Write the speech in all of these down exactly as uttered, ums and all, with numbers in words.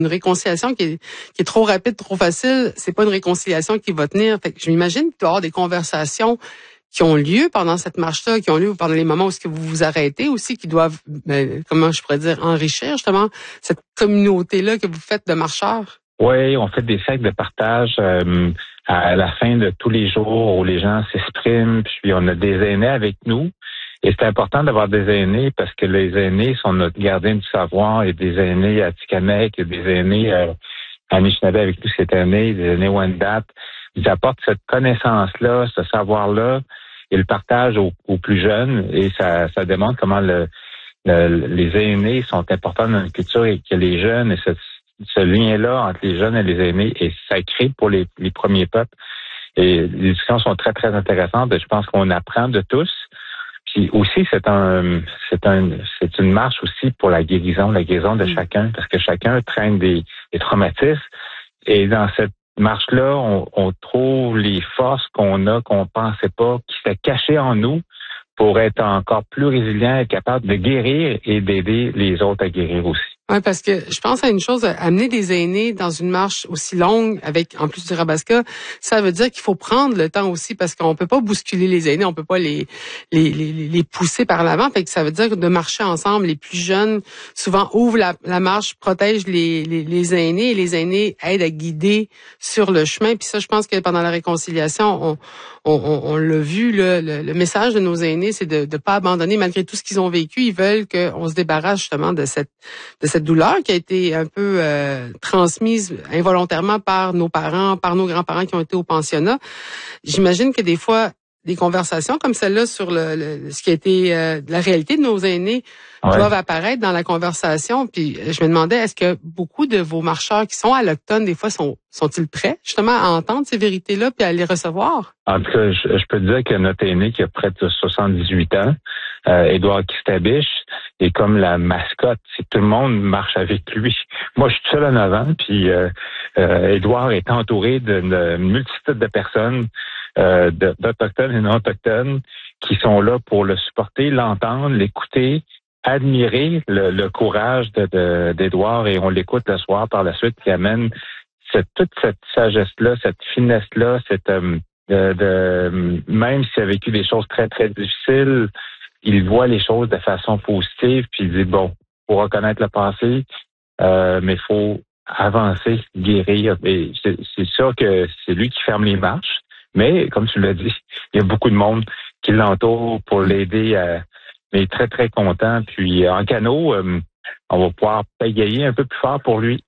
Une réconciliation qui est, qui est trop rapide, trop facile, c'est pas une réconciliation qui va tenir. Fait que je m'imagine qu'il doit y avoir des conversations qui ont lieu pendant cette marche-là, qui ont lieu pendant les moments où est-ce que vous vous arrêtez aussi, qui doivent, ben, comment je pourrais dire, enrichir justement cette communauté-là que vous faites de marcheurs. Oui, on fait des cercles de partage euh, à la fin de tous les jours où les gens s'expriment, puis on a des aînés avec nous. Et c'est important d'avoir des aînés parce que les aînés sont notre gardien du savoir. Il y a des aînés à Tikamek, il y a des aînés euh, à Anishinaabe avec nous cette année, des aînés Wendat. Ils apportent cette connaissance-là, ce savoir-là et le partage aux, aux plus jeunes. Et ça, ça démontre comment le, le, les aînés sont importants dans notre culture et que les jeunes, et ce, ce lien-là entre les jeunes et les aînés est sacré pour les, les premiers peuples. Et les discussions sont très, très intéressantes. Et je pense qu'on apprend de tous. Puis aussi, c'est un, c'est un, c'est une marche aussi pour la guérison, la guérison de mmh. chacun, parce que chacun traîne des, des traumatismes. Et dans cette marche-là, on, on trouve les forces qu'on a, qu'on pensait pas, qui étaient cachées en nous pour être encore plus résilient et capable de guérir et d'aider les autres à guérir aussi. Oui, parce que je pense à une chose, amener des aînés dans une marche aussi longue, avec en plus du Rabaska, ça veut dire qu'il faut prendre le temps aussi, parce qu'on peut pas bousculer les aînés, on peut pas les les les, les pousser par l'avant. Fait que ça veut dire de marcher ensemble. Les plus jeunes souvent ouvrent la, la marche, protègent les, les les aînés, et les aînés aident à guider sur le chemin. Puis ça, je pense que pendant la réconciliation, on on, on, on l'a vu, là, le, le message de nos aînés, c'est de ne pas abandonner malgré tout ce qu'ils ont vécu. Ils veulent qu'on se débarrasse justement de cette de cette douleur qui a été un peu euh, transmise involontairement par nos parents, par nos grands-parents qui ont été au pensionnat. J'imagine que des fois, des conversations comme celle-là sur le, le ce qui a été euh, la réalité de nos aînés ouais. doivent apparaître dans la conversation. Puis je me demandais, est-ce que beaucoup de vos marcheurs qui sont allochtones, des fois, sont sont-ils prêts justement à entendre ces vérités-là puis à les recevoir? En tout cas, je, je peux te dire que notre aîné qui a près de soixante-dix-huit ans, euh, Édouard Kistabiche, est comme la mascotte. C'est tout le monde marche avec lui. Moi, je suis seul en avant, puis euh, euh, Édouard est entouré d'une multitude de personnes, euh, d'Autochtones et non-Autochtones, qui sont là pour le supporter, l'entendre, l'écouter, admirer le, le courage de, de, d'Édouard, et on l'écoute le soir par la suite, qui amène cette, toute cette sagesse-là, cette finesse-là, cette euh, de, de même s'il a vécu des choses très, très difficiles, il voit les choses de façon positive, puis il dit, bon, faut reconnaître le passé, euh, mais il faut avancer, guérir. Et c'est, c'est sûr que c'est lui qui ferme les marches, mais comme tu l'as dit, il y a beaucoup de monde qui l'entoure pour l'aider à... Mais très, très content. Puis en canot, euh, on va pouvoir pagayer un peu plus fort pour lui.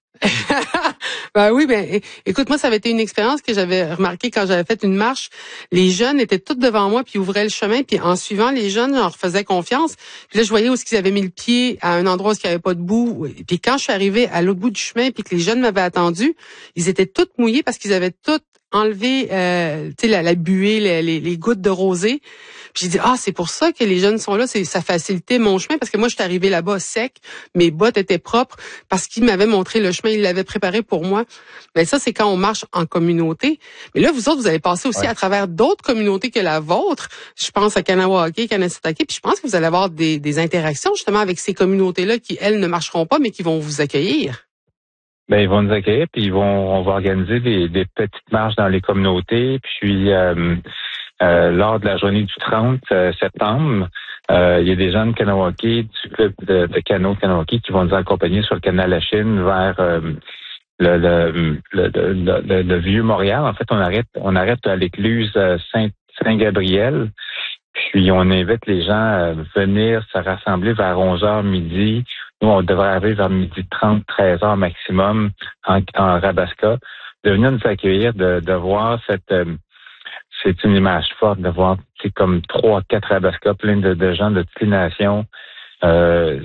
Ben oui, ben écoute, moi, ça avait été une expérience que j'avais remarquée quand j'avais fait une marche. Les jeunes étaient tous devant moi, puis ils ouvraient le chemin, puis en suivant les jeunes, je leur faisais confiance. Puis là, je voyais où est-ce qu'ils avaient mis le pied à un endroit où il n'y avait pas de boue. Puis quand je suis arrivée à l'autre bout du chemin, puis que les jeunes m'avaient attendu, ils étaient tous mouillés parce qu'ils avaient tous enlevé euh, tu sais, la, la buée, les, les, les gouttes de rosée. Puis j'ai dit, ah, c'est pour ça que les jeunes sont là, c'est ça facilitait mon chemin, parce que moi, je suis arrivée là-bas sec, mes bottes étaient propres, parce qu'ils m'avaient montré le chemin, ils l'avaient préparé pour moi. Mais ça, c'est quand on marche en communauté. Mais là, vous autres, vous allez passer aussi ouais. à travers d'autres communautés que la vôtre. Je pense à Kanawake, Kanesatake, puis je pense que vous allez avoir des, des interactions justement avec ces communautés-là qui, elles, ne marcheront pas, mais qui vont vous accueillir. Ben, ils vont nous accueillir, puis ils vont, on va organiser des, des petites marches dans les communautés, puis euh, euh, lors de la journée du trente septembre, euh, il y a des gens de Kanawake, du club de, de Kano Kanawake, qui vont nous accompagner sur le canal La Chine vers euh, le, le, le, le, le, le vieux Montréal. En fait, on arrête, on arrête à l'écluse Saint, Saint-Gabriel. Puis on invite les gens à venir se rassembler vers onze heures midi. Nous, on devrait arriver vers midi trente, treize heures maximum en, en Rabaska. De venir nous accueillir, de, de voir cette... Euh, c'est une image forte de voir c'est comme trois, quatre Rabaska, plein de, de gens de toutes les nations. Euh,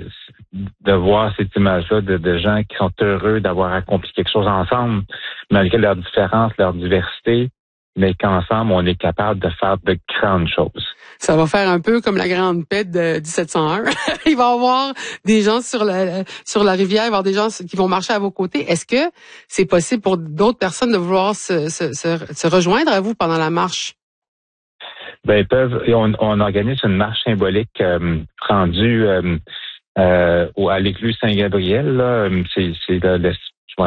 de voir cette image-là de, de gens qui sont heureux d'avoir accompli quelque chose ensemble, malgré leurs différences, leur diversité, mais qu'ensemble, on est capable de faire de grandes choses. Ça va faire un peu comme la Grande Paix de dix-sept cent un. Il va y avoir des gens sur la, sur la rivière, il va y avoir des gens qui vont marcher à vos côtés. Est-ce que c'est possible pour d'autres personnes de vouloir se, se, se, se rejoindre à vous pendant la marche? Ben, ils peuvent. On, on organise une marche symbolique euh, rendue euh, euh, à l'écluse Saint-Gabriel. Là. C'est, c'est le, le